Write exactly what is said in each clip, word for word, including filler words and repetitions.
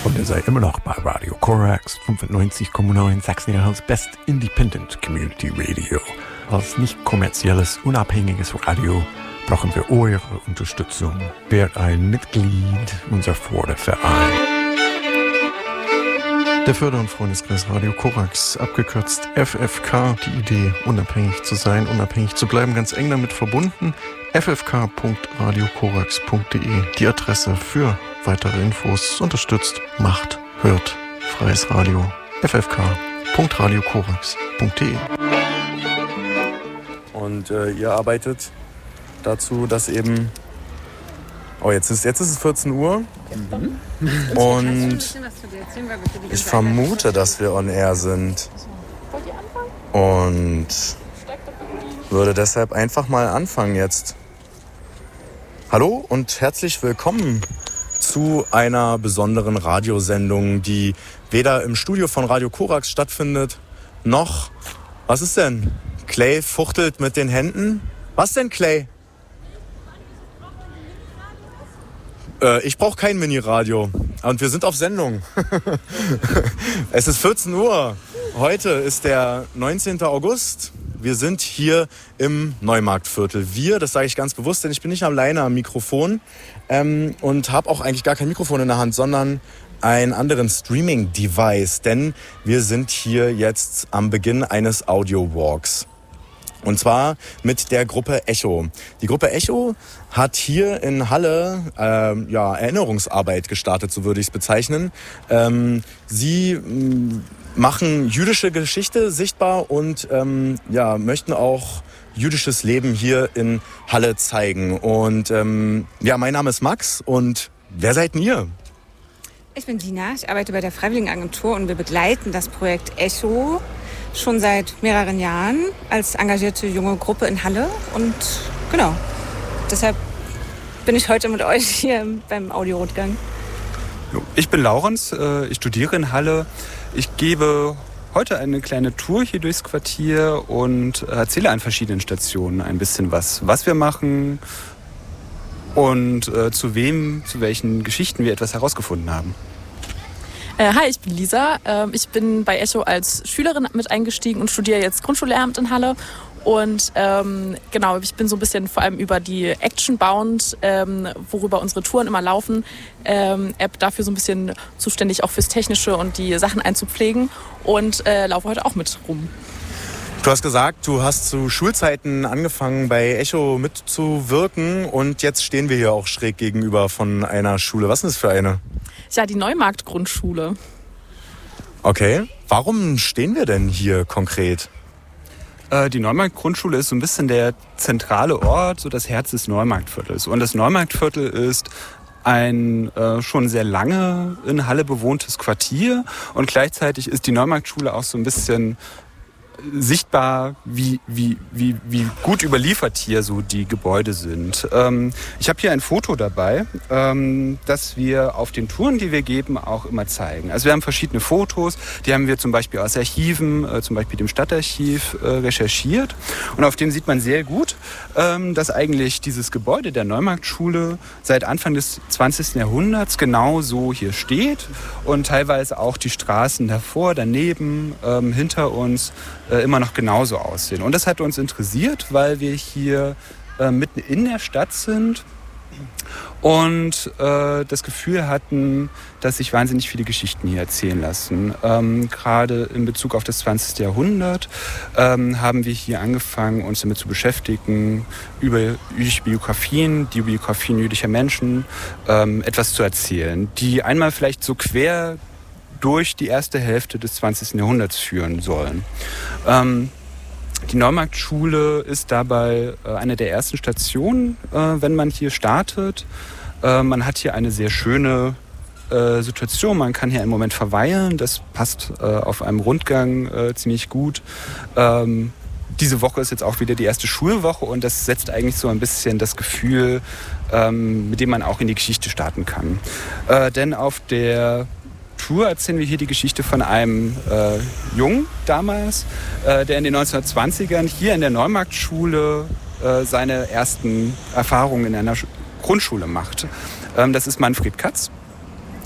Und ihr seid immer noch bei Radio Korax fünfundneunzig Komma neun, Sachsen-Anhalts Best Independent Community Radio. Als nicht kommerzielles, unabhängiges Radio brauchen wir eure Unterstützung. Werdet ein Mitglied unserer Förderverein. Der Förder- und Freundeskreis Radio Korax, abgekürzt F F K, die Idee, unabhängig zu sein, unabhängig zu bleiben, ganz eng damit verbunden. f f k punkt radio korax punkt d e, die Adresse für weitere Infos. Unterstützt, macht, hört, freies Radio, f f k punkt radio korax punkt d e. Und äh, ihr arbeitet dazu, dass eben... Oh, jetzt ist, jetzt ist es vierzehn Uhr. Mhm. Und ich vermute, dass wir on air sind. Und würde deshalb einfach mal anfangen jetzt. Hallo und herzlich willkommen zu einer besonderen Radiosendung, die weder im Studio von Radio Korax stattfindet, noch... Was ist denn? Clay fuchtelt mit den Händen. Was denn, Clay? Ich brauche kein Mini-Radio. Und wir sind auf Sendung. Es ist vierzehn Uhr. Heute ist der neunzehnten August. Wir sind hier im Neumarktviertel. Wir, das sage ich ganz bewusst, denn ich bin nicht alleine am Mikrofon ähm, und habe auch eigentlich gar kein Mikrofon in der Hand, sondern einen anderen Streaming-Device. Denn wir sind hier jetzt am Beginn eines Audio-Walks. Und zwar mit der Gruppe Echo. Die Gruppe Echo hat hier in Halle äh, ja, Erinnerungsarbeit gestartet, so würde ich es bezeichnen. Ähm, sie m, machen jüdische Geschichte sichtbar und ähm, ja, möchten auch jüdisches Leben hier in Halle zeigen. Und ähm, ja, mein Name ist Max und wer seid denn ihr? Ich bin Dina, ich arbeite bei der Freiwilligenagentur und wir begleiten das Projekt Echo schon seit mehreren Jahren als engagierte junge Gruppe in Halle. Und genau, deshalb bin ich heute mit euch hier beim Audiorundgang. Ich bin Laurenz, ich studiere in Halle. Ich gebe heute eine kleine Tour hier durchs Quartier und erzähle an verschiedenen Stationen ein bisschen was, was wir machen und zu wem, zu welchen Geschichten wir etwas herausgefunden haben. Äh, hi, ich bin Lisa. Äh, ich bin bei Echo als Schülerin mit eingestiegen und studiere jetzt Grundschullehramt in Halle. Und ähm, genau, ich bin so ein bisschen vor allem über die Action-Bound, ähm, worüber unsere Touren immer laufen, ähm, App dafür so ein bisschen zuständig, auch fürs Technische und die Sachen einzupflegen. Und äh, laufe heute auch mit rum. Du hast gesagt, du hast zu Schulzeiten angefangen, bei Echo mitzuwirken und jetzt stehen wir hier auch schräg gegenüber von einer Schule. Was ist das für eine? Ja, die Neumarkt-Grundschule. Okay. Warum stehen wir denn hier konkret? Äh, die Neumarkt-Grundschule ist so ein bisschen der zentrale Ort, so das Herz des Neumarktviertels. Und das Neumarktviertel ist ein äh, schon sehr lange in Halle bewohntes Quartier. Und gleichzeitig ist die Neumarktschule auch so ein bisschen sichtbar, wie, wie, wie, wie gut überliefert hier so die Gebäude sind. Ähm, ich habe hier ein Foto dabei, ähm, das wir auf den Touren, die wir geben, auch immer zeigen. Also wir haben verschiedene Fotos, die haben wir zum Beispiel aus Archiven, äh, zum Beispiel dem Stadtarchiv, äh, recherchiert. Und auf dem sieht man sehr gut, ähm, dass eigentlich dieses Gebäude der Neumarktschule seit Anfang des zwanzigsten Jahrhunderts genau so hier steht und teilweise auch die Straßen davor, daneben, ähm, hinter uns immer noch genauso aussehen. Und das hat uns interessiert, weil wir hier äh, mitten in der Stadt sind und äh, das Gefühl hatten, dass sich wahnsinnig viele Geschichten hier erzählen lassen. Ähm, gerade in Bezug auf das zwanzigste Jahrhundert ähm, haben wir hier angefangen, uns damit zu beschäftigen, über jüdische Biografien, die Biografien jüdischer Menschen, ähm, etwas zu erzählen, die einmal vielleicht so quer durch die erste Hälfte des zwanzigsten Jahrhunderts führen sollen. Ähm, die Neumarktschule ist dabei äh, eine der ersten Stationen, äh, wenn man hier startet. Äh, man hat hier eine sehr schöne äh, Situation, man kann hier einen Moment verweilen, das passt äh, auf einem Rundgang äh, ziemlich gut. Ähm, diese Woche ist jetzt auch wieder die erste Schulwoche und das setzt eigentlich so ein bisschen das Gefühl, ähm, mit dem man auch in die Geschichte starten kann. Äh, denn auf der Tour erzählen wir hier die Geschichte von einem äh, Jungen damals, äh, der in den neunzehnhundertzwanzigern hier in der Neumarktschule äh, seine ersten Erfahrungen in einer Sch- Grundschule macht. Ähm, das ist Manfred Katz.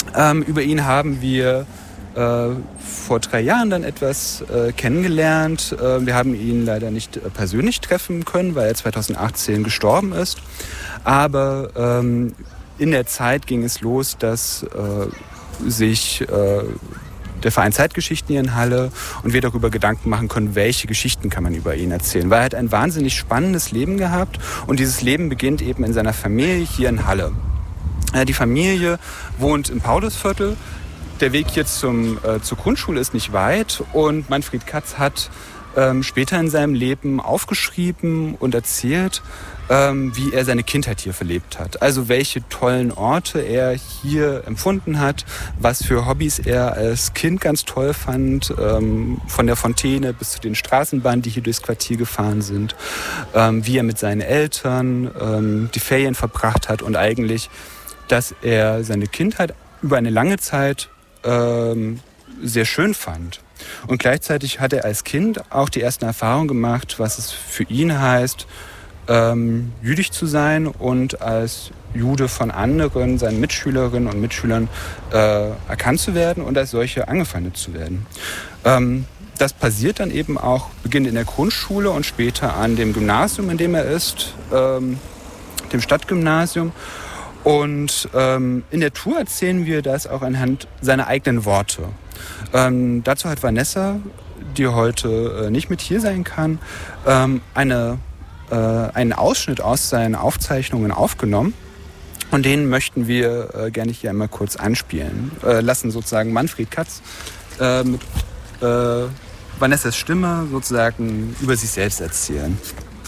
Ähm, über ihn haben wir äh, vor drei Jahren dann etwas äh, kennengelernt. Äh, wir haben ihn leider nicht äh, persönlich treffen können, weil er zweitausendachtzehn gestorben ist. Aber ähm, in der Zeit ging es los, dass äh, sich äh, der Verein Zeitgeschichten hier in Halle und wir darüber Gedanken machen können, welche Geschichten kann man über ihn erzählen. Weil er hat ein wahnsinnig spannendes Leben gehabt und dieses Leben beginnt eben in seiner Familie hier in Halle. Äh, die Familie wohnt im Paulusviertel. Der Weg hier zum, äh, zur Grundschule ist nicht weit und Manfred Katz hat ähm, später in seinem Leben aufgeschrieben und erzählt, ähm, wie er seine Kindheit hier verlebt hat. Also welche tollen Orte er hier empfunden hat, was für Hobbys er als Kind ganz toll fand, ähm, von der Fontäne bis zu den Straßenbahnen, die hier durchs Quartier gefahren sind, ähm, wie er mit seinen Eltern ähm, die Ferien verbracht hat und eigentlich, dass er seine Kindheit über eine lange Zeit ähm, sehr schön fand. Und gleichzeitig hat er als Kind auch die ersten Erfahrungen gemacht, was es für ihn heißt, ähm, jüdisch zu sein und als Jude von anderen, seinen Mitschülerinnen und Mitschülern äh, erkannt zu werden und als solche angefeindet zu werden. Ähm, das passiert dann eben auch, beginnt in der Grundschule und später an dem Gymnasium, in dem er ist, ähm, dem Stadtgymnasium. Und ähm, in der Tour erzählen wir das auch anhand seiner eigenen Worte. Ähm, dazu hat Vanessa, die heute äh, nicht mit hier sein kann, ähm, eine, äh, einen Ausschnitt aus seinen Aufzeichnungen aufgenommen. Und den möchten wir äh, gerne hier einmal kurz anspielen. Äh, lassen sozusagen Manfred Katz äh, mit äh, Vanessas Stimme sozusagen über sich selbst erzählen.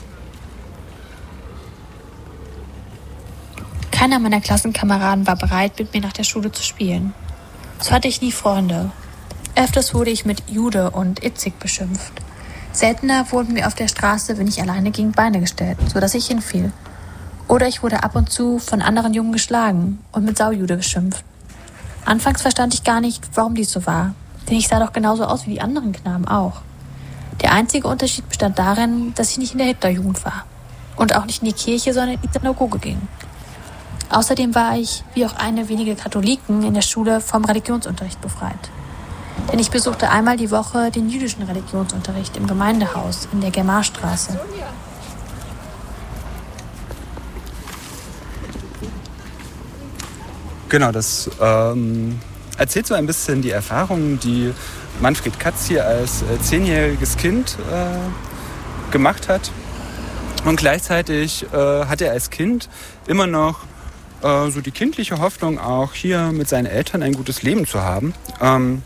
Keiner meiner Klassenkameraden war bereit, mit mir nach der Schule zu spielen. So hatte ich nie Freunde. Öfters wurde ich mit Jude und Itzig beschimpft. Seltener wurden mir auf der Straße, wenn ich alleine ging, Beine gestellt, sodass ich hinfiel. Oder ich wurde ab und zu von anderen Jungen geschlagen und mit Saujude beschimpft. Anfangs verstand ich gar nicht, warum dies so war, denn ich sah doch genauso aus wie die anderen Knaben auch. Der einzige Unterschied bestand darin, dass ich nicht in der Hitlerjugend war und auch nicht in die Kirche, sondern in die Synagoge ging. Außerdem war ich, wie auch eine wenige Katholiken, in der Schule vom Religionsunterricht befreit. Denn ich besuchte einmal die Woche den jüdischen Religionsunterricht im Gemeindehaus in der Germarstraße. Genau, das ähm, erzählt so ein bisschen die Erfahrungen, die Manfred Katz hier als äh, zehnjähriges Kind äh, gemacht hat. Und gleichzeitig äh, hat er als Kind immer noch äh, so die kindliche Hoffnung, auch hier mit seinen Eltern ein gutes Leben zu haben. Ähm,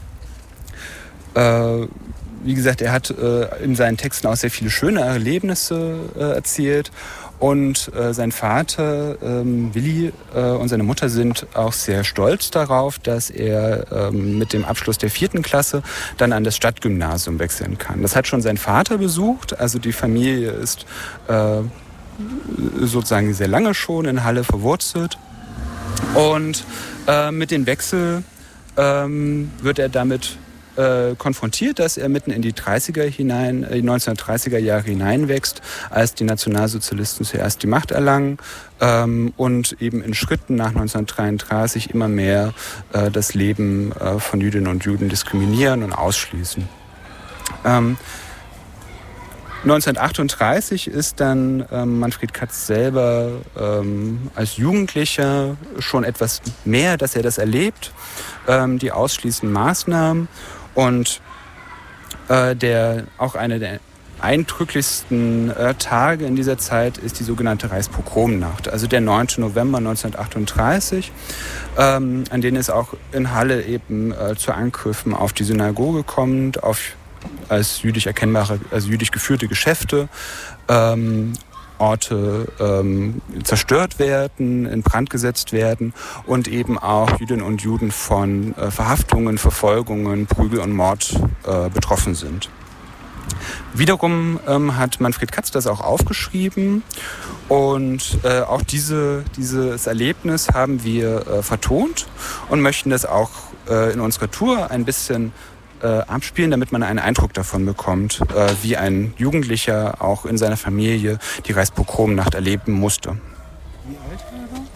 äh, wie gesagt, er hat äh, in seinen Texten auch sehr viele schöne Erlebnisse äh, erzählt. Und äh, sein Vater, ähm, Willi, äh, und seine Mutter sind auch sehr stolz darauf, dass er ähm, mit dem Abschluss der vierten Klasse dann an das Stadtgymnasium wechseln kann. Das hat schon sein Vater besucht, also die Familie ist äh, sozusagen sehr lange schon in Halle verwurzelt. Und äh, mit dem Wechsel ähm, wird er damit Äh, konfrontiert, dass er mitten in die dreißiger hinein, äh, die neunzehnhundertdreißiger Jahre hineinwächst, als die Nationalsozialisten zuerst die Macht erlangen ähm, und eben in Schritten nach neunzehnhundertdreiunddreißig immer mehr äh, das Leben äh, von Jüdinnen und Juden diskriminieren und ausschließen. Ähm, neunzehnhundertachtunddreißig ist dann ähm, Manfred Katz selber ähm, als Jugendlicher schon etwas mehr, dass er das erlebt, ähm, die ausschließenden Maßnahmen. Und äh, der, auch eine der eindrücklichsten äh, Tage in dieser Zeit ist die sogenannte Reichspogromnacht, also der neunten November neunzehnhundertachtunddreißig, ähm, an denen es auch in Halle eben äh, zu Angriffen auf die Synagoge kommt, auf als jüdisch erkennbare, also jüdisch geführte Geschäfte, ähm, Orte ähm, zerstört werden, in Brand gesetzt werden und eben auch Jüdinnen und Juden von äh, Verhaftungen, Verfolgungen, Prügel und Mord äh, betroffen sind. Wiederum ähm, hat Manfred Katz das auch aufgeschrieben und äh, auch diese, dieses Erlebnis haben wir äh, vertont und möchten das auch äh, in unserer Tour ein bisschen Äh, abspielen, damit man einen Eindruck davon bekommt, äh, wie ein Jugendlicher auch in seiner Familie die Reichspogromnacht erleben musste. Wie alt war er?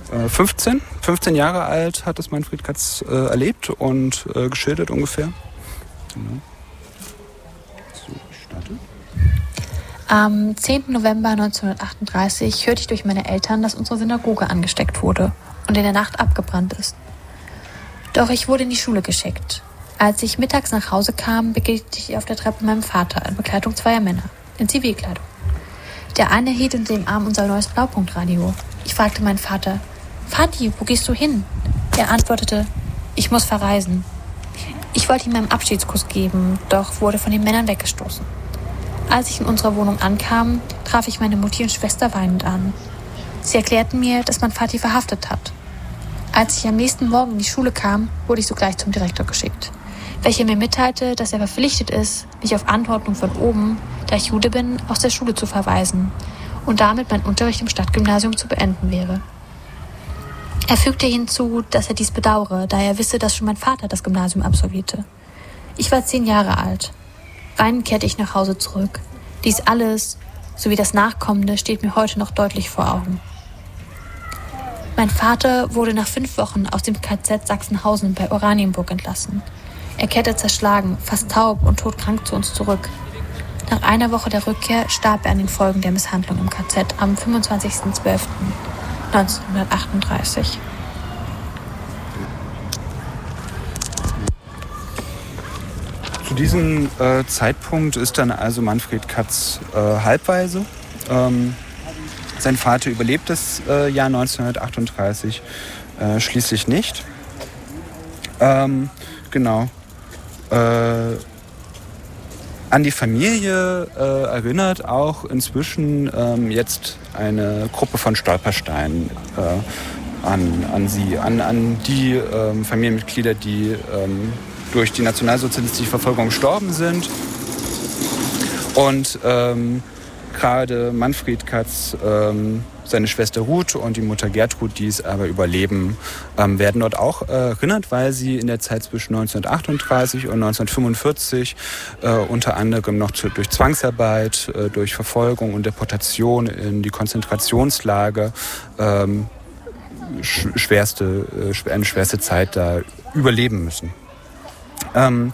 äh, fünfzehn, fünfzehn Jahre alt hat das Manfred Katz äh, erlebt und äh, geschildert ungefähr. Genau. So, ich starte. Am zehnten November neunzehnhundertachtunddreißig hörte ich durch meine Eltern, dass unsere Synagoge angesteckt wurde und in der Nacht abgebrannt ist. Doch ich wurde in die Schule geschickt. Als ich mittags nach Hause kam, begegnete ich auf der Treppe meinem Vater in Begleitung zweier Männer, in Zivilkleidung. Der eine hielt in dem Arm unser neues Blaupunktradio. Ich fragte meinen Vater, Vati, wo gehst du hin? Er antwortete, ich muss verreisen. Ich wollte ihm einen Abschiedskuss geben, doch wurde von den Männern weggestoßen. Als ich in unserer Wohnung ankam, traf ich meine Mutti und Schwester weinend an. Sie erklärten mir, dass man Vati verhaftet hat. Als ich am nächsten Morgen in die Schule kam, wurde ich sogleich zum Direktor geschickt, welcher mir mitteilte, dass er verpflichtet ist, mich auf Anordnung von oben, da ich Jude bin, aus der Schule zu verweisen und damit mein Unterricht im Stadtgymnasium zu beenden wäre. Er fügte hinzu, dass er dies bedauere, da er wisse, dass schon mein Vater das Gymnasium absolvierte. Ich war zehn Jahre alt. Weinend kehrte ich nach Hause zurück. Dies alles, sowie das Nachkommende, steht mir heute noch deutlich vor Augen. Mein Vater wurde nach fünf Wochen aus dem K Z Sachsenhausen bei Oranienburg entlassen. Er kehrte zerschlagen, fast taub und todkrank zu uns zurück. Nach einer Woche der Rückkehr starb er an den Folgen der Misshandlung im K Z am fünfundzwanzigsten zwölften neunzehnhundertachtunddreißig. Zu diesem äh, Zeitpunkt ist dann also Manfred Katz äh, halbwaise. Ähm, sein Vater überlebt das äh, Jahr neunzehnhundertachtunddreißig äh, schließlich nicht. Ähm, genau. Äh, an die Familie äh, erinnert auch inzwischen ähm, jetzt eine Gruppe von Stolpersteinen äh, an, an sie, an, an die ähm, Familienmitglieder, die ähm, durch die nationalsozialistische Verfolgung gestorben sind. Und ähm, gerade Manfred Katz, ähm, seine Schwester Ruth und die Mutter Gertrud, die es aber überleben, ähm, werden dort auch äh, erinnert, weil sie in der Zeit zwischen neunzehnhundertachtunddreißig und neunzehnhundertfünfundvierzig äh, unter anderem noch zu, durch Zwangsarbeit, äh, durch Verfolgung und Deportation in die Konzentrationslager ähm, sch- schwerste, äh, eine schwerste Zeit da überleben müssen. Ähm,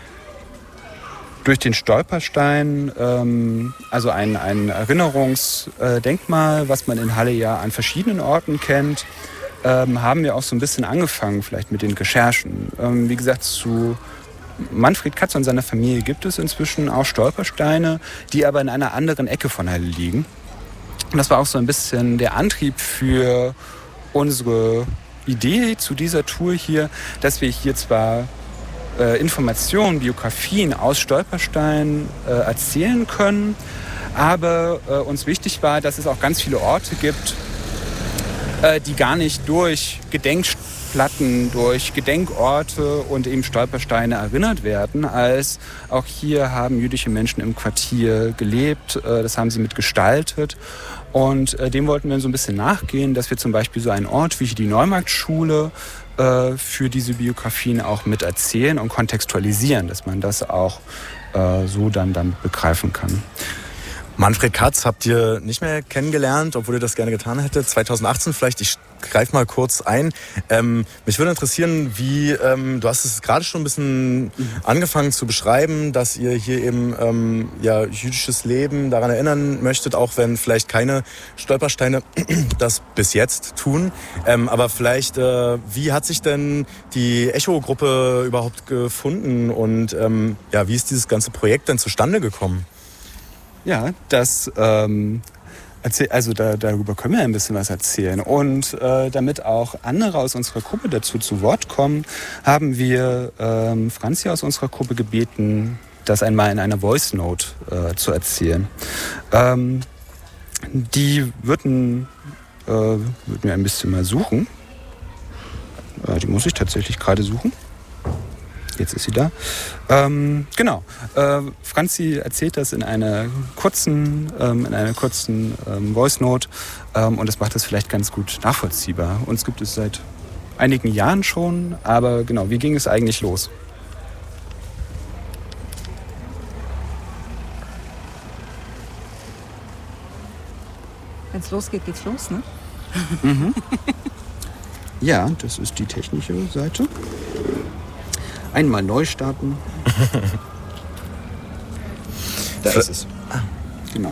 durch den Stolperstein, ähm, also ein, ein Erinnerungsdenkmal, was man in Halle ja an verschiedenen Orten kennt, ähm, haben wir auch so ein bisschen angefangen, vielleicht mit den Recherchen. Ähm, wie gesagt, zu Manfred Katz und seiner Familie gibt es inzwischen auch Stolpersteine, die aber in einer anderen Ecke von Halle liegen. Und das war auch so ein bisschen der Antrieb für unsere Idee zu dieser Tour hier, dass wir hier zwar Äh, Informationen, Biografien aus Stolperstein äh, erzählen können. Aber äh, uns wichtig war, dass es auch ganz viele Orte gibt, äh, die gar nicht durch Gedenkplatten, durch Gedenkorte und eben Stolpersteine erinnert werden, als auch hier haben jüdische Menschen im Quartier gelebt, äh, das haben sie mitgestaltet. Und äh, dem wollten wir so ein bisschen nachgehen, dass wir zum Beispiel so einen Ort wie die Neumarktschule für diese Biografien auch mit erzählen und kontextualisieren, dass man das auch äh, so dann damit begreifen kann. Manfred Katz habt ihr nicht mehr kennengelernt, obwohl ihr das gerne getan hättet. zweitausendachtzehn vielleicht, ich greife mal kurz ein. Ähm, mich würde interessieren, wie, ähm, du hast es gerade schon ein bisschen mhm. angefangen zu beschreiben, dass ihr hier eben ähm, ja, jüdisches Leben daran erinnern möchtet, auch wenn vielleicht keine Stolpersteine das bis jetzt tun. Ähm, aber vielleicht, äh, wie hat sich denn die Echo-Gruppe überhaupt gefunden und ähm, ja, wie ist dieses ganze Projekt denn zustande gekommen? Ja, das, ähm, erzähl, also da, darüber können wir ein bisschen was erzählen. Und äh, damit auch andere aus unserer Gruppe dazu zu Wort kommen, haben wir ähm, Franzi aus unserer Gruppe gebeten, das einmal in einer Voice Note äh, zu erzählen. Ähm, die würden, äh, würden wir ein bisschen mal suchen. Äh, die muss ich tatsächlich gerade suchen. Jetzt ist sie da. Ähm, genau. Äh, Franzi erzählt das in einer kurzen, ähm, in einer kurzen ähm, Voice Note ähm, und das macht das vielleicht ganz gut nachvollziehbar. Uns gibt es seit einigen Jahren schon, aber genau, wie ging es eigentlich los? Wenn es losgeht, geht's los, ne? Mhm. Ja, das ist die technische Seite. Einmal neu starten. Da ist es. Genau.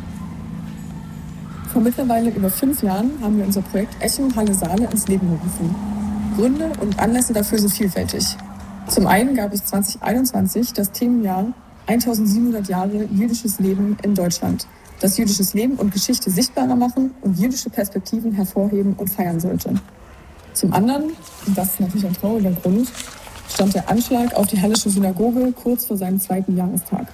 Vor mittlerweile über fünf Jahren haben wir unser Projekt Echo Halle Saale ins Leben gerufen. Gründe und Anlässe dafür sind vielfältig. Zum einen gab es zwanzig einundzwanzig das Themenjahr eintausendsiebenhundert Jahre jüdisches Leben in Deutschland, das jüdisches Leben und Geschichte sichtbarer machen und jüdische Perspektiven hervorheben und feiern sollte. Zum anderen, und das ist natürlich ein trauriger Grund, stand der Anschlag auf die Hallische Synagoge kurz vor seinem zweiten Jahrestag.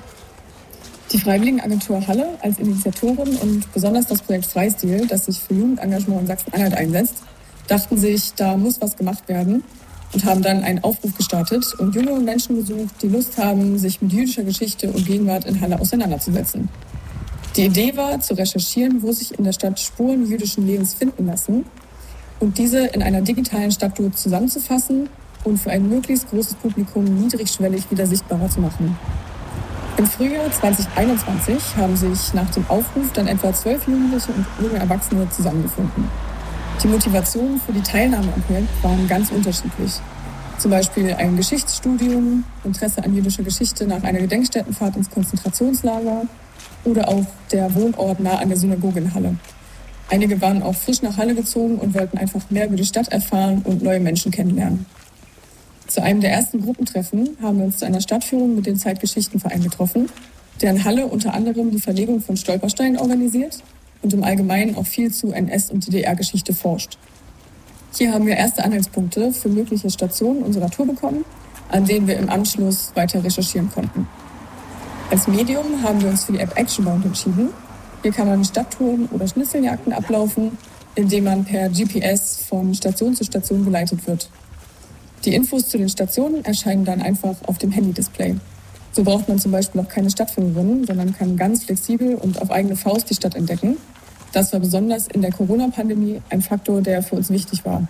Die Freiwilligenagentur Halle als Initiatorin und besonders das Projekt Freistil, das sich für Jugendengagement in Sachsen-Anhalt einsetzt, dachten sich, da muss was gemacht werden und haben dann einen Aufruf gestartet und junge Menschen gesucht, die Lust haben, sich mit jüdischer Geschichte und Gegenwart in Halle auseinanderzusetzen. Die Idee war, zu recherchieren, wo sich in der Stadt Spuren jüdischen Lebens finden lassen und diese in einer digitalen Stadttour zusammenzufassen und für ein möglichst großes Publikum niedrigschwellig wieder sichtbarer zu machen. Im Frühjahr zwanzig einundzwanzig haben sich nach dem Aufruf dann etwa zwölf Jugendliche und junge Erwachsene zusammengefunden. Die Motivationen für die Teilnahme am Projekt waren ganz unterschiedlich. Zum Beispiel ein Geschichtsstudium, Interesse an jüdischer Geschichte nach einer Gedenkstättenfahrt ins Konzentrationslager oder auch der Wohnort nah an der Synagoge in Halle. Einige waren auch frisch nach Halle gezogen und wollten einfach mehr über die Stadt erfahren und neue Menschen kennenlernen. Zu einem der ersten Gruppentreffen haben wir uns zu einer Stadtführung mit dem Zeitgeschichtenverein getroffen, der in Halle unter anderem die Verlegung von Stolpersteinen organisiert und im Allgemeinen auch viel zu N S- und D D R-Geschichte forscht. Hier haben wir erste Anhaltspunkte für mögliche Stationen unserer Tour bekommen, an denen wir im Anschluss weiter recherchieren konnten. Als Medium haben wir uns für die App Actionbound entschieden. Hier kann man Stadttouren oder Schnitzeljagden ablaufen, indem man per G P S von Station zu Station geleitet wird. Die Infos zu den Stationen erscheinen dann einfach auf dem Handy-Display. So braucht man zum Beispiel auch keine Stadtführerin, sondern kann ganz flexibel und auf eigene Faust die Stadt entdecken. Das war besonders in der Corona-Pandemie ein Faktor, der für uns wichtig war.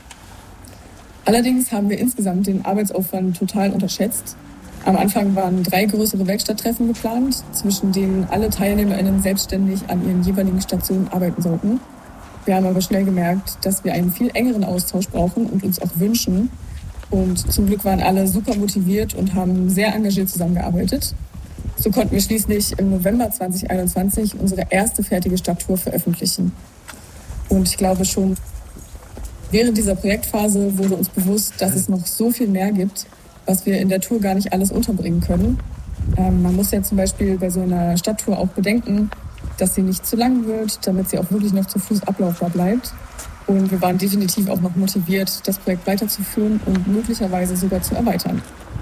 Allerdings haben wir insgesamt den Arbeitsaufwand total unterschätzt. Am Anfang waren drei größere Werkstatttreffen geplant, zwischen denen alle TeilnehmerInnen selbstständig an ihren jeweiligen Stationen arbeiten sollten. Wir haben aber schnell gemerkt, dass wir einen viel engeren Austausch brauchen und uns auch wünschen. Und zum Glück waren alle super motiviert und haben sehr engagiert zusammengearbeitet. So konnten wir schließlich im November zwanzig einundzwanzig unsere erste fertige Stadttour veröffentlichen. Und ich glaube schon, während dieser Projektphase wurde uns bewusst, dass es noch so viel mehr gibt, was wir in der Tour gar nicht alles unterbringen können. Ähm, man muss ja zum Beispiel bei so einer Stadttour auch bedenken, dass sie nicht zu lang wird, damit sie auch wirklich noch zu Fuß ablauffbar bleibt. Und wir waren definitiv auch noch motiviert, das Projekt weiterzuführen und möglicherweise sogar zu erweitern.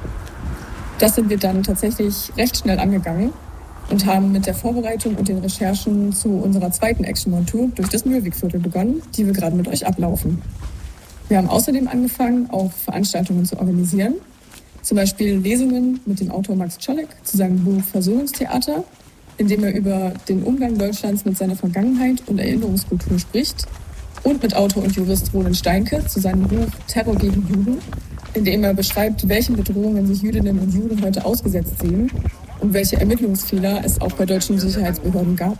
Das sind wir dann tatsächlich recht schnell angegangen und haben mit der Vorbereitung und den Recherchen zu unserer zweiten Action-Tour durch das Mühlwegviertel begonnen, die wir gerade mit euch ablaufen. Wir haben außerdem angefangen, auch Veranstaltungen zu organisieren. Zum Beispiel Lesungen mit dem Autor Max Czolek zu seinem Buch Versöhnungstheater, in dem er über den Umgang Deutschlands mit seiner Vergangenheit und Erinnerungskultur spricht. Und mit Autor und Jurist Roland Steinke zu seinem Buch Terror gegen Juden, in dem er beschreibt, welchen Bedrohungen sich Jüdinnen und Juden heute ausgesetzt sehen und welche Ermittlungsfehler es auch bei deutschen Sicherheitsbehörden gab.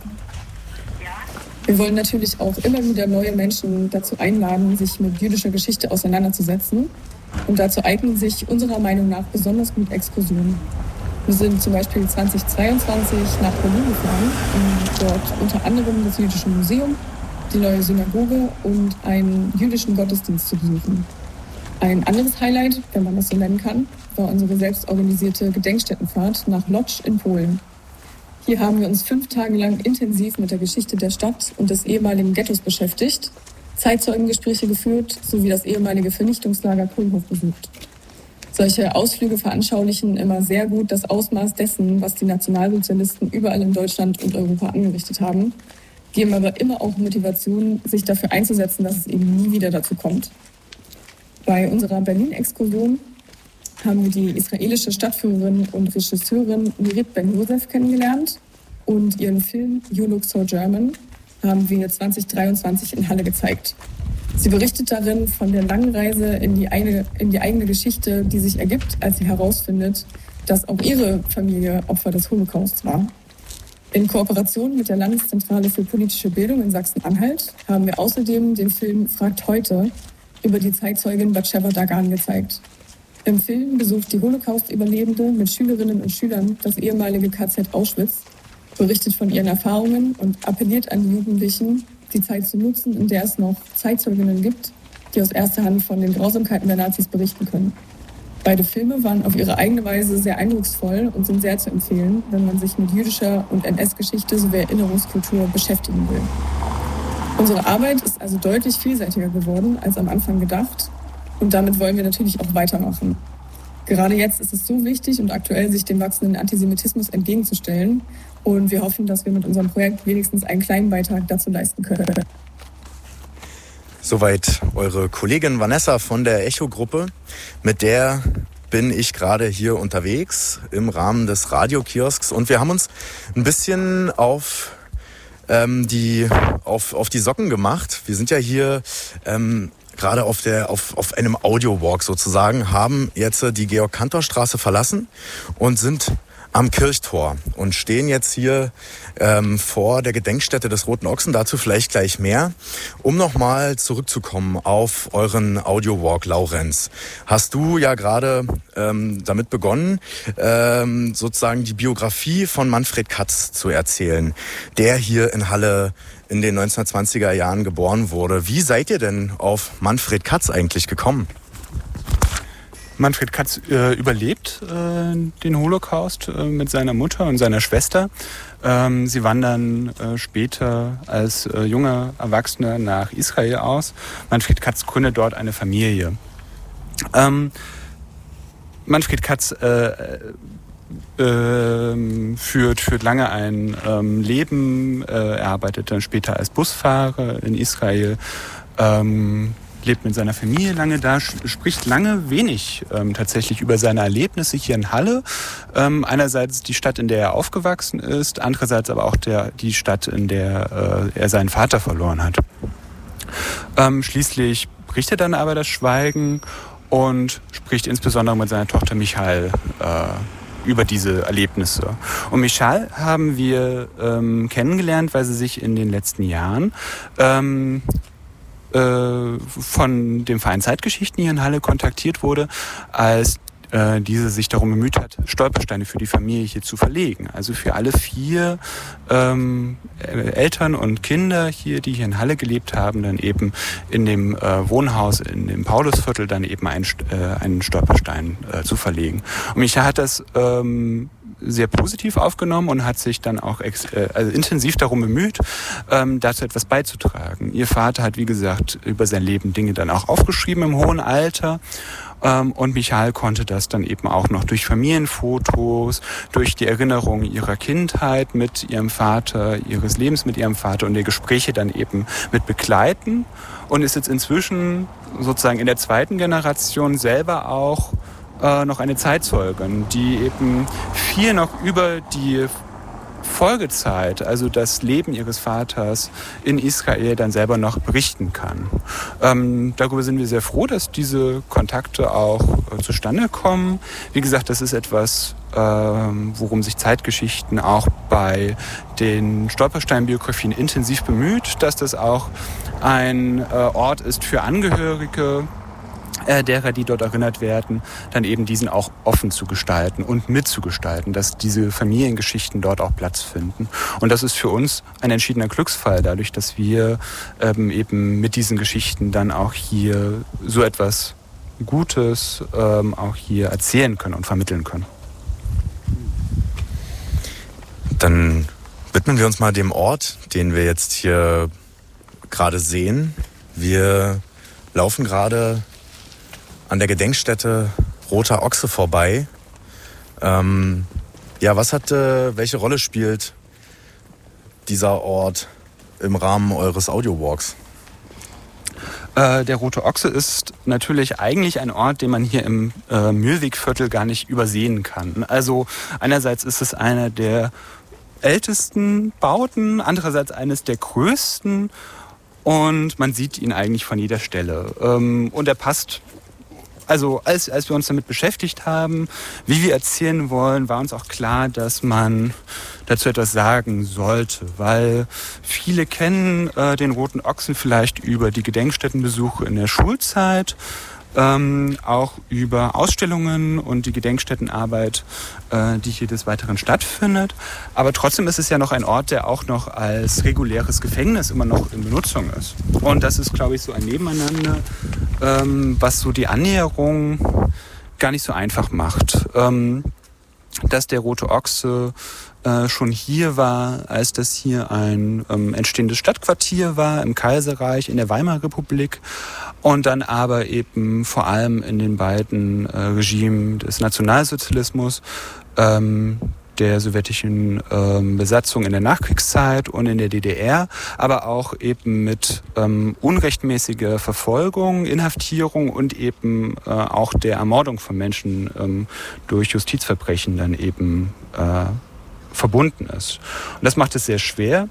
Wir wollen natürlich auch immer wieder neue Menschen dazu einladen, sich mit jüdischer Geschichte auseinanderzusetzen. Und dazu eignen sich unserer Meinung nach besonders gut Exkursionen. Wir sind zum Beispiel zwanzig zweiundzwanzig nach Berlin gefahren, um dort unter anderem das Jüdische Museum, die neue Synagoge und einen jüdischen Gottesdienst zu besuchen. Ein anderes Highlight, wenn man das so nennen kann, war unsere selbstorganisierte Gedenkstättenfahrt nach Lodz in Polen. Hier haben wir uns fünf Tage lang intensiv mit der Geschichte der Stadt und des ehemaligen Ghettos beschäftigt, Zeitzeugengespräche geführt sowie das ehemalige Vernichtungslager Kulmhof besucht. Solche Ausflüge veranschaulichen immer sehr gut das Ausmaß dessen, was die Nationalsozialisten überall in Deutschland und Europa angerichtet haben, geben aber immer auch Motivation, sich dafür einzusetzen, dass es eben nie wieder dazu kommt. Bei unserer Berlin-Exkursion haben wir die israelische Stadtführerin und Regisseurin Mirit Ben-Yosef kennengelernt und ihren Film You Look So German haben wir zwanzig dreiundzwanzig in Halle gezeigt. Sie berichtet darin von der langen Reise in die, eine, in die eigene Geschichte, die sich ergibt, als sie herausfindet, dass auch ihre Familie Opfer des Holocausts war. In Kooperation mit der Landeszentrale für politische Bildung in Sachsen-Anhalt haben wir außerdem den Film Fragt heute über die Zeitzeugin Batsheva Dagan gezeigt. Im Film besucht die Holocaust-Überlebende mit Schülerinnen und Schülern das ehemalige K Z Auschwitz, berichtet von ihren Erfahrungen und appelliert an die Jugendlichen, die Zeit zu nutzen, in der es noch Zeitzeuginnen gibt, die aus erster Hand von den Grausamkeiten der Nazis berichten können. Beide Filme waren auf ihre eigene Weise sehr eindrucksvoll und sind sehr zu empfehlen, wenn man sich mit jüdischer und N S-Geschichte sowie Erinnerungskultur beschäftigen will. Unsere Arbeit ist also deutlich vielseitiger geworden als am Anfang gedacht und damit wollen wir natürlich auch weitermachen. Gerade jetzt ist es so wichtig und aktuell, sich dem wachsenden Antisemitismus entgegenzustellen und wir hoffen, dass wir mit unserem Projekt wenigstens einen kleinen Beitrag dazu leisten können. Soweit eure Kollegin Vanessa von der Echo-Gruppe. Mit der bin ich gerade hier unterwegs im Rahmen des Radiokiosks und wir haben uns ein bisschen auf ähm, die auf auf die Socken gemacht. Wir sind ja hier ähm, gerade auf der auf auf einem Audio-Walk sozusagen, haben jetzt die Georg-Cantor-Straße verlassen und sind am Kirchtor und stehen jetzt hier ähm, vor der Gedenkstätte des Roten Ochsen, dazu vielleicht gleich mehr. Um nochmal zurückzukommen auf euren Audio-Walk, Laurenz, hast du ja gerade ähm, damit begonnen, ähm, sozusagen die Biografie von Manfred Katz zu erzählen, der hier in Halle in den neunzehnhundertzwanziger Jahren geboren wurde. Wie seid ihr denn auf Manfred Katz eigentlich gekommen? Manfred Katz äh, überlebt äh, den Holocaust äh, mit seiner Mutter und seiner Schwester. Ähm, sie wandern äh, später als äh, junge Erwachsene nach Israel aus. Manfred Katz gründet dort eine Familie. Ähm, Manfred Katz äh, äh, führt, führt lange ein ähm, Leben. Äh, er arbeitet dann später als Busfahrer in Israel. Ähm, lebt mit seiner Familie lange da, spricht lange wenig ähm, tatsächlich über seine Erlebnisse hier in Halle. Ähm, einerseits die Stadt, in der er aufgewachsen ist, andererseits aber auch der, die Stadt, in der äh, er seinen Vater verloren hat. Ähm, schließlich bricht er dann aber das Schweigen und spricht insbesondere mit seiner Tochter Michal äh, über diese Erlebnisse. Und Michal haben wir ähm, kennengelernt, weil sie sich in den letzten Jahren ähm, von dem Verein Zeitgeschichten hier in Halle kontaktiert wurde, als äh, diese sich darum bemüht hat, Stolpersteine für die Familie hier zu verlegen. Also für alle vier ähm, Eltern und Kinder hier, die hier in Halle gelebt haben, dann eben in dem äh, Wohnhaus, in dem Paulusviertel dann eben einen, äh, einen Stolperstein äh, zu verlegen. Und Micha hat das ähm, sehr positiv aufgenommen und hat sich dann auch ex- äh, also intensiv darum bemüht, ähm, dazu etwas beizutragen. Ihr Vater hat, wie gesagt, über sein Leben Dinge dann auch aufgeschrieben im hohen Alter. Ähm, und Michal konnte das dann eben auch noch durch Familienfotos, durch die Erinnerung ihrer Kindheit mit ihrem Vater, ihres Lebens mit ihrem Vater und der Gespräche dann eben mit begleiten und ist jetzt inzwischen sozusagen in der zweiten Generation selber auch noch eine Zeitzeugin, die eben viel noch über die Folgezeit, also das Leben ihres Vaters in Israel dann selber noch berichten kann. Ähm, darüber sind wir sehr froh, dass diese Kontakte auch äh, zustande kommen. Wie gesagt, das ist etwas, ähm, worum sich Zeitgeschichten auch bei den Stolperstein-Biografien intensiv bemüht, dass das auch ein äh, Ort ist für Angehörige Äh, derer, die dort erinnert werden, dann eben diesen auch offen zu gestalten und mitzugestalten, dass diese Familiengeschichten dort auch Platz finden. Und das ist für uns ein entschiedener Glücksfall, dadurch, dass wir ähm, eben mit diesen Geschichten dann auch hier so etwas Gutes ähm, auch hier erzählen können und vermitteln können. Dann widmen wir uns mal dem Ort, den wir jetzt hier gerade sehen. Wir laufen gerade an der Gedenkstätte Roter Ochse vorbei. Ähm, ja, was hat, äh, welche Rolle spielt dieser Ort im Rahmen eures Audio-Walks? Äh, der Rote Ochse ist natürlich eigentlich ein Ort, den man hier im äh, Mühlwegviertel gar nicht übersehen kann. Also einerseits ist es einer der ältesten Bauten, andererseits eines der größten und man sieht ihn eigentlich von jeder Stelle. Ähm, und er passt also als, als wir uns damit beschäftigt haben, wie wir erzählen wollen, war uns auch klar, dass man dazu etwas sagen sollte, weil viele kennen äh, den Roten Ochsen vielleicht über die Gedenkstättenbesuche in der Schulzeit, ähm, auch über Ausstellungen und die Gedenkstättenarbeit, äh, die hier des Weiteren stattfindet. Aber trotzdem ist es ja noch ein Ort, der auch noch als reguläres Gefängnis immer noch in Benutzung ist. Und das ist, glaube ich, so ein Nebeneinander, ähm, was so die Annäherung gar nicht so einfach macht. Ähm, dass der Rote Ochse äh, schon hier war, als das hier ein ähm, entstehendes Stadtquartier war im Kaiserreich, in der Weimarer Republik und dann aber eben vor allem in den beiden äh, Regimen des Nationalsozialismus, ähm, der sowjetischen ähm, Besatzung in der Nachkriegszeit und in der D D R, aber auch eben mit ähm, unrechtmäßiger Verfolgung, Inhaftierung und eben äh, auch der Ermordung von Menschen ähm, durch Justizverbrechen dann eben äh, verbunden ist. Und das macht es sehr schwer,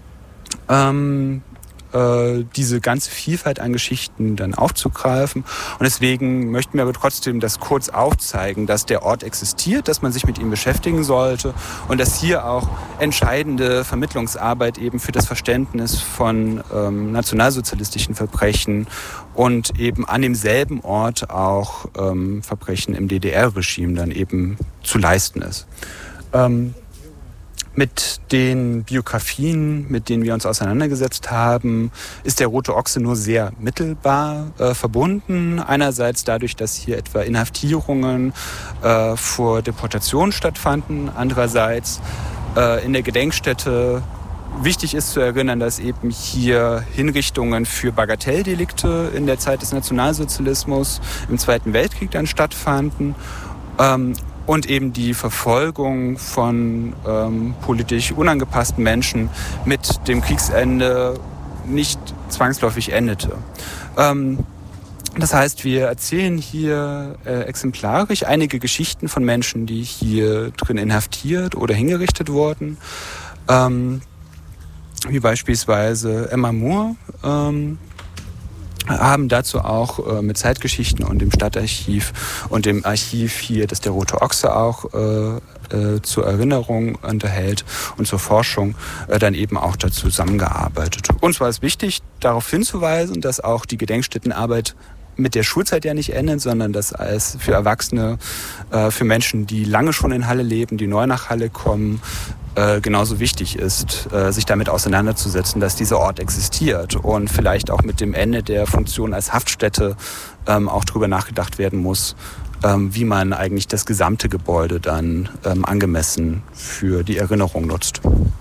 ähm, äh, diese ganze Vielfalt an Geschichten dann aufzugreifen. Und deswegen möchten wir aber trotzdem das kurz aufzeigen, dass der Ort existiert, dass man sich mit ihm beschäftigen sollte und dass hier auch entscheidende Vermittlungsarbeit eben für das Verständnis von ähm, nationalsozialistischen Verbrechen und eben an demselben Ort auch ähm, Verbrechen im D D R-Regime dann eben zu leisten ist. Ähm, Mit den Biografien, mit denen wir uns auseinandergesetzt haben, ist der Rote Ochse nur sehr mittelbar äh, verbunden. Einerseits dadurch, dass hier etwa Inhaftierungen äh, vor Deportation stattfanden. Andererseits äh, in der Gedenkstätte wichtig ist zu erinnern, dass eben hier Hinrichtungen für Bagatelldelikte in der Zeit des Nationalsozialismus im Zweiten Weltkrieg dann stattfanden. Ähm, Und eben die Verfolgung von ähm, politisch unangepassten Menschen mit dem Kriegsende nicht zwangsläufig endete. Ähm, das heißt, wir erzählen hier äh, exemplarisch einige Geschichten von Menschen, die hier drin inhaftiert oder hingerichtet wurden. Ähm, wie beispielsweise Emma Moore. Ähm, haben dazu auch äh, mit Zeitgeschichten und dem Stadtarchiv und dem Archiv hier, das der Rote Ochse auch äh, äh, zur Erinnerung unterhält und zur Forschung, äh, dann eben auch dazu zusammengearbeitet. Uns war es wichtig, darauf hinzuweisen, dass auch die Gedenkstättenarbeit mit der Schulzeit ja nicht endet, sondern dass als für Erwachsene, äh, für Menschen, die lange schon in Halle leben, die neu nach Halle kommen, äh, genauso wichtig ist, äh, sich damit auseinanderzusetzen, dass dieser Ort existiert und vielleicht auch mit dem Ende der Funktion als Haftstätte ähm, auch darüber nachgedacht werden muss, ähm, wie man eigentlich das gesamte Gebäude dann ähm, angemessen für die Erinnerung nutzt.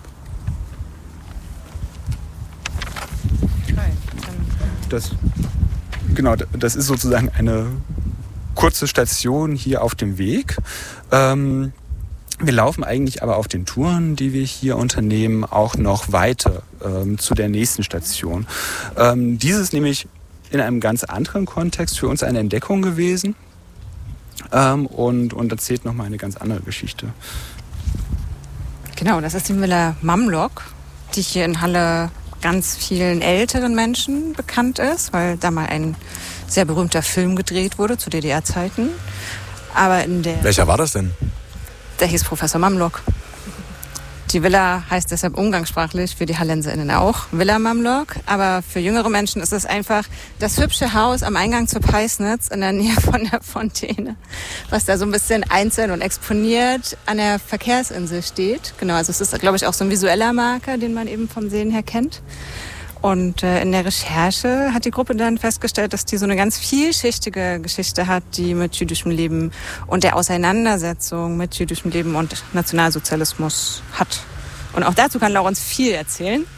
Das Genau, das ist sozusagen eine kurze Station hier auf dem Weg. Ähm, wir laufen eigentlich aber auf den Touren, die wir hier unternehmen, auch noch weiter ähm, zu der nächsten Station. Ähm, dies ist nämlich in einem ganz anderen Kontext für uns eine Entdeckung gewesen ähm, und, und erzählt nochmal eine ganz andere Geschichte. Genau, das ist die Villa Mamlok, die hier in Halle ganz vielen älteren Menschen bekannt ist, weil da mal ein sehr berühmter Film gedreht wurde zu D D R-Zeiten. Aber in der Welcher war das denn? Der hieß Professor Mamlok. Die Villa heißt deshalb umgangssprachlich für die HallenserInnen auch Villa Mamlok. Aber für jüngere Menschen ist es einfach das hübsche Haus am Eingang zur Peisnitz in der Nähe von der Fontäne, was da so ein bisschen einzeln und exponiert an der Verkehrsinsel steht. Genau, also es ist, glaube ich, auch so ein visueller Marker, den man eben vom Sehen her kennt. Und äh, in der Recherche hat die Gruppe dann festgestellt, dass die so eine ganz vielschichtige Geschichte hat, die mit jüdischem Leben und der Auseinandersetzung mit jüdischem Leben und Nationalsozialismus hat. Und auch dazu kann Laurens viel erzählen.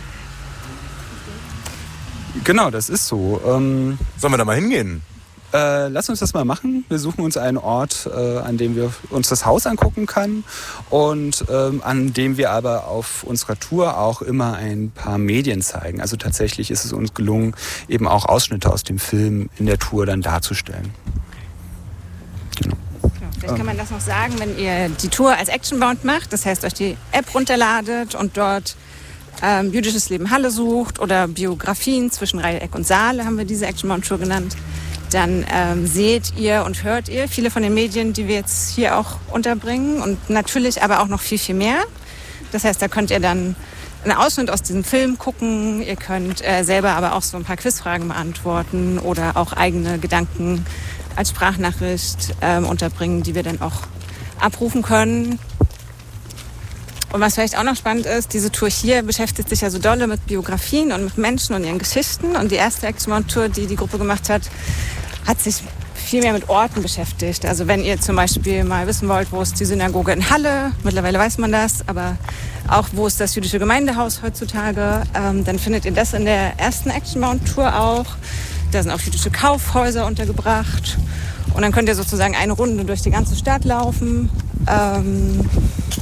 Genau, das ist so. Ähm, Sollen wir da mal hingehen? Äh, lass uns das mal machen. Wir suchen uns einen Ort, äh, an dem wir uns das Haus angucken können und ähm, an dem wir aber auf unserer Tour auch immer ein paar Medien zeigen. Also tatsächlich ist es uns gelungen, eben auch Ausschnitte aus dem Film in der Tour dann darzustellen. Genau. Vielleicht kann man das noch sagen, wenn ihr die Tour als Actionbound macht, das heißt euch die App runterladet und dort ähm, jüdisches Leben Halle sucht oder Biografien zwischen Reieck und Saale, haben wir diese Actionbound-Tour genannt. dann ähm, seht ihr und hört ihr viele von den Medien, die wir jetzt hier auch unterbringen und natürlich aber auch noch viel, viel mehr. Das heißt, da könnt ihr dann einen Ausschnitt aus diesem Film gucken. Ihr könnt äh, selber aber auch so ein paar Quizfragen beantworten oder auch eigene Gedanken als Sprachnachricht ähm, unterbringen, die wir dann auch abrufen können. Und was vielleicht auch noch spannend ist, diese Tour hier beschäftigt sich ja so dolle mit Biografien und mit Menschen und ihren Geschichten. Und die erste Action-Tour, die die Gruppe gemacht hat, hat sich viel mehr mit Orten beschäftigt. Also wenn ihr zum Beispiel mal wissen wollt, wo ist die Synagoge in Halle, mittlerweile weiß man das, aber auch wo ist das jüdische Gemeindehaus heutzutage, ähm, dann findet ihr das in der ersten Action-Tour auch. Da sind auch jüdische Kaufhäuser untergebracht. Und dann könnt ihr sozusagen eine Runde durch die ganze Stadt laufen. Ähm,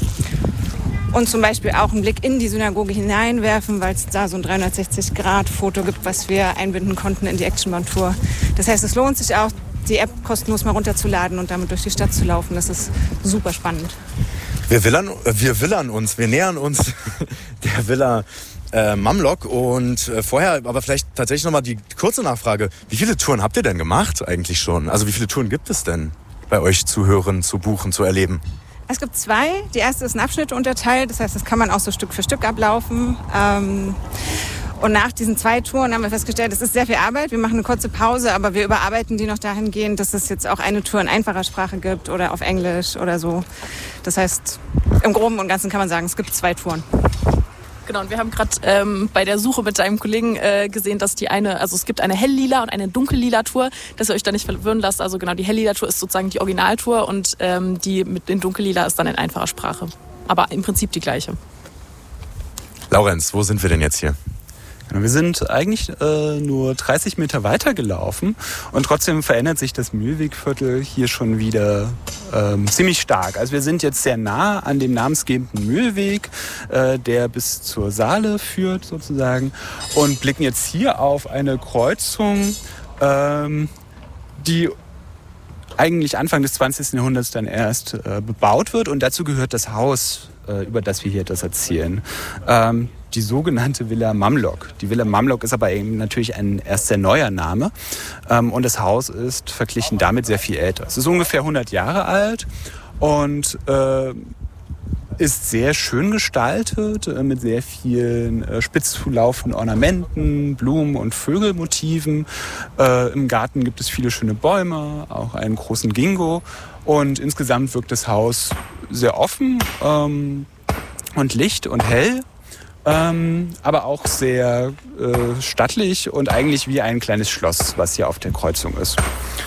Und zum Beispiel auch einen Blick in die Synagoge hineinwerfen, weil es da so ein dreihundertsechzig Grad Foto gibt, was wir einbinden konnten in die Action-Tour. Das heißt, es lohnt sich auch, die App kostenlos mal runterzuladen und damit durch die Stadt zu laufen. Das ist super spannend. Wir willern, wir willern uns, wir nähern uns der Villa äh, Mamlok. Und äh, vorher, aber vielleicht tatsächlich nochmal die kurze Nachfrage. Wie viele Touren habt ihr denn gemacht eigentlich schon? Also wie viele Touren gibt es denn bei euch zu hören, zu buchen, zu erleben? Es gibt zwei. Die erste ist in Abschnitte unterteilt. Das heißt, das kann man auch so Stück für Stück ablaufen. Ähm, und nach diesen zwei Touren haben wir festgestellt, es ist sehr viel Arbeit. Wir machen eine kurze Pause, aber wir überarbeiten die noch dahingehend, dass es jetzt auch eine Tour in einfacher Sprache gibt oder auf Englisch oder so. Das heißt, im Groben und Ganzen kann man sagen, es gibt zwei Touren. Genau, und wir haben gerade ähm, bei der Suche mit deinem Kollegen äh, gesehen, dass die eine, also es gibt eine Hell-Lila und eine Dunkel-Lila-Tour, dass ihr euch da nicht verwirren lasst. Also genau, die Hell-Lila-Tour ist sozusagen die Originaltour und ähm, die mit den Dunkel-Lila ist dann in einfacher Sprache. Aber im Prinzip die gleiche. Laurenz, wo sind wir denn jetzt hier? Wir sind eigentlich äh, nur dreißig Meter weiter gelaufen und trotzdem verändert sich das Mühlwegviertel hier schon wieder ähm, ziemlich stark. Also wir sind jetzt sehr nah an dem namensgebenden Mühlweg, äh, der bis zur Saale führt sozusagen, und blicken jetzt hier auf eine Kreuzung, ähm, die eigentlich Anfang des zwanzigsten Jahrhunderts dann erst äh, bebaut wird, und dazu gehört das Haus, äh, über das wir hier das erzählen. Ähm, die sogenannte Villa Mamlok. Die Villa Mamlok ist aber eben natürlich ein erst sehr neuer Name, ähm, und das Haus ist verglichen damit sehr viel älter. Es ist ungefähr hundert Jahre alt und äh, ist sehr schön gestaltet, äh, mit sehr vielen äh, spitz zulaufenden Ornamenten, Blumen und Vögelmotiven. Äh, Im Garten gibt es viele schöne Bäume, auch einen großen Ginkgo, und insgesamt wirkt das Haus sehr offen ähm, und licht und hell. Ähm, aber auch sehr äh, stattlich und eigentlich wie ein kleines Schloss, was hier auf der Kreuzung ist.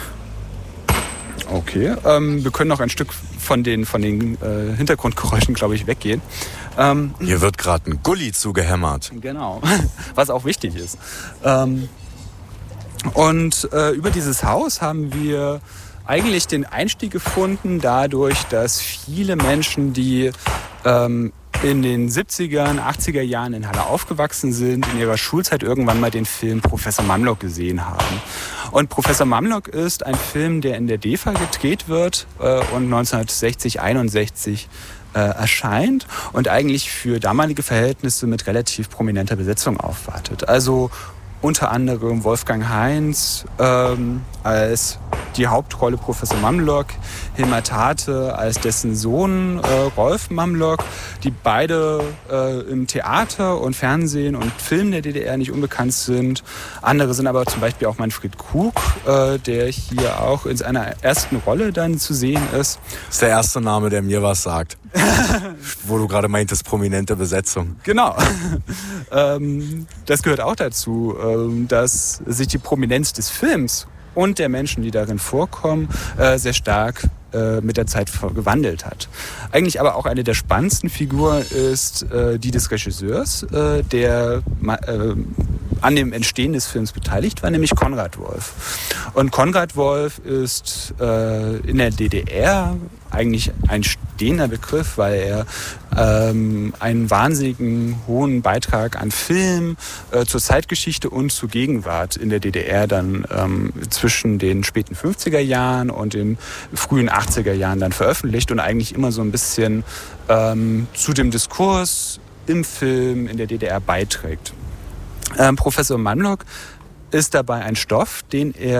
Okay, ähm, wir können noch ein Stück von den, von den äh, Hintergrundgeräuschen, glaube ich, weggehen. Ähm, hier wird gerade ein Gully zugehämmert. Genau, was auch wichtig ist. Ähm, und äh, über dieses Haus haben wir eigentlich den Einstieg gefunden, dadurch, dass viele Menschen, die ähm, in den siebzigern, achtziger Jahren in Halle aufgewachsen sind, in ihrer Schulzeit irgendwann mal den Film Professor Mamlok gesehen haben. Und Professor Mamlok ist ein Film, der in der D E F A gedreht wird äh, und neunzehnhundertsechzig, einundsechzig äh, erscheint und eigentlich für damalige Verhältnisse mit relativ prominenter Besetzung aufwartet. Also unter anderem Wolfgang Heinz ähm, als die Hauptrolle Professor Mamlok, Hilmar Tate als dessen Sohn äh, Rolf Mamlok, die beide äh, im Theater und Fernsehen und Film der D D R nicht unbekannt sind. Andere sind aber zum Beispiel auch Manfred Krug, äh, der hier auch in seiner ersten Rolle dann zu sehen ist. Das ist der erste Name, der mir was sagt. Wo du gerade meintest, prominente Besetzung. Genau. ähm, das gehört auch dazu, ähm, dass sich die Prominenz des Films und der Menschen, die darin vorkommen, äh, sehr stark äh, mit der Zeit gewandelt hat. Eigentlich aber auch eine der spannendsten Figuren ist äh, die des Regisseurs, äh, der äh, an dem Entstehen des Films beteiligt war, nämlich Konrad Wolf. Und Konrad Wolf ist äh, in der D D R eigentlich ein stehender Begriff, weil er ähm, einen wahnsinnigen hohen Beitrag an Film äh, zur Zeitgeschichte und zur Gegenwart in der D D R dann ähm, zwischen den späten fünfziger Jahren und den frühen achtziger Jahren dann veröffentlicht und eigentlich immer so ein bisschen ähm, zu dem Diskurs im Film in der D D R beiträgt. Ähm, Professor Mamlok ist dabei ein Stoff, den er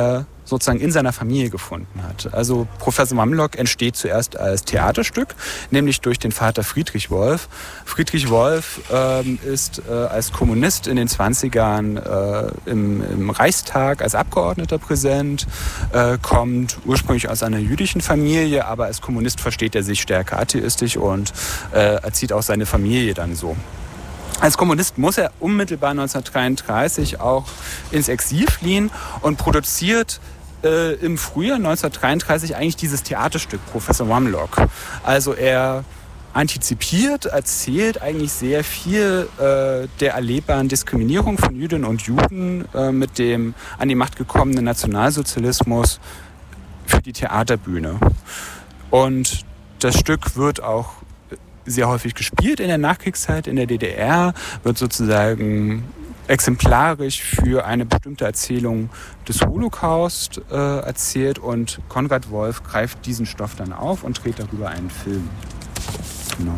sozusagen in seiner Familie gefunden hat. Also Professor Mamlock entsteht zuerst als Theaterstück, nämlich durch den Vater Friedrich Wolf. Friedrich Wolf ähm, ist äh, als Kommunist in den zwanzigern äh, im, im Reichstag als Abgeordneter präsent, äh, kommt ursprünglich aus einer jüdischen Familie, aber als Kommunist versteht er sich stärker atheistisch und äh, erzieht auch seine Familie dann so. Als Kommunist muss er unmittelbar neunzehnhundertdreiunddreißig auch ins Exil fliehen und produziert äh, im Frühjahr neunzehnhundertdreiunddreißig eigentlich dieses Theaterstück Professor Mamlock. Also er antizipiert, erzählt eigentlich sehr viel äh, der erlebbaren Diskriminierung von Jüdinnen und Juden äh, mit dem an die Macht gekommenen Nationalsozialismus für die Theaterbühne. Und das Stück wird auch sehr häufig gespielt in der Nachkriegszeit in der D D R, wird sozusagen exemplarisch für eine bestimmte Erzählung des Holocaust äh, erzählt und Konrad Wolf greift diesen Stoff dann auf und dreht darüber einen Film. Genau.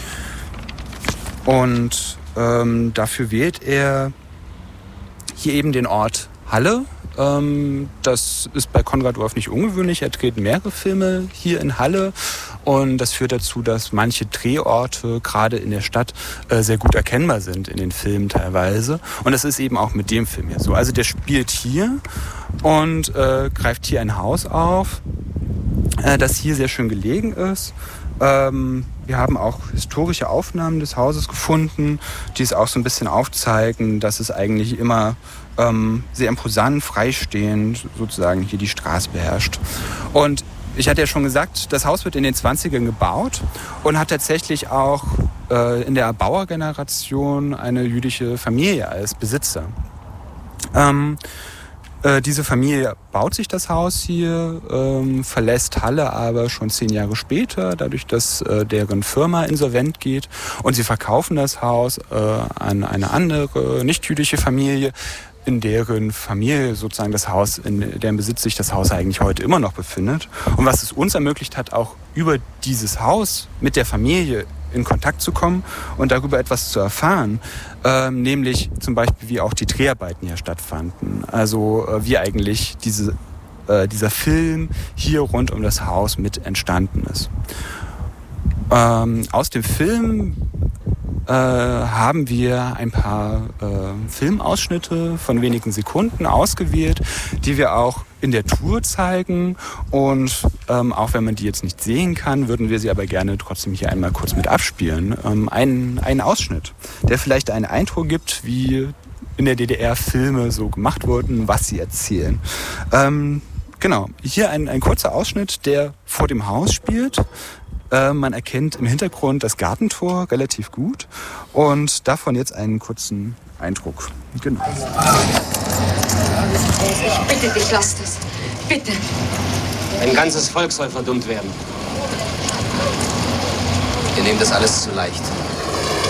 Und ähm, dafür wählt er hier eben den Ort Halle. Ähm, das ist bei Konrad Wolf nicht ungewöhnlich. Er dreht mehrere Filme hier in Halle. Und das führt dazu, dass manche Drehorte gerade in der Stadt äh, sehr gut erkennbar sind in den Filmen teilweise. Und das ist eben auch mit dem Film hier so. Also der spielt hier und äh, greift hier ein Haus auf, äh, das hier sehr schön gelegen ist. Ähm, wir haben auch historische Aufnahmen des Hauses gefunden, die es auch so ein bisschen aufzeigen, dass es eigentlich immer ähm, sehr imposant, freistehend sozusagen hier die Straße beherrscht. Und ich hatte ja schon gesagt, das Haus wird in den zwanzigern gebaut und hat tatsächlich auch äh, in der Bauergeneration eine jüdische Familie als Besitzer. Ähm, äh, diese Familie baut sich das Haus hier, ähm, verlässt Halle aber schon zehn Jahre später, dadurch, dass äh, deren Firma insolvent geht und sie verkaufen das Haus äh, an eine andere, nicht-jüdische Familie, in deren Familie sozusagen das Haus, in deren Besitz sich das Haus eigentlich heute immer noch befindet. Und was es uns ermöglicht hat, auch über dieses Haus mit der Familie in Kontakt zu kommen und darüber etwas zu erfahren, ähm, nämlich zum Beispiel, wie auch die Dreharbeiten hier stattfanden. Also äh, wie eigentlich diese, äh, dieser Film hier rund um das Haus mit entstanden ist. Ähm, aus dem Film Äh, haben wir ein paar äh, Filmausschnitte von wenigen Sekunden ausgewählt, die wir auch in der Tour zeigen. Und ähm, auch wenn man die jetzt nicht sehen kann, würden wir sie aber gerne trotzdem hier einmal kurz mit abspielen. Ähm, ein, ein Ausschnitt, der vielleicht einen Eindruck gibt, wie in der D D R Filme so gemacht wurden, was sie erzählen. Ähm, genau, hier ein, ein kurzer Ausschnitt, der vor dem Haus spielt. Man erkennt im Hintergrund das Gartentor relativ gut und davon jetzt einen kurzen Eindruck. Genau. Ich bitte dich, lass das. Bitte. Ein ganzes Volk soll verdummt werden. Ihr nehmt das alles zu leicht.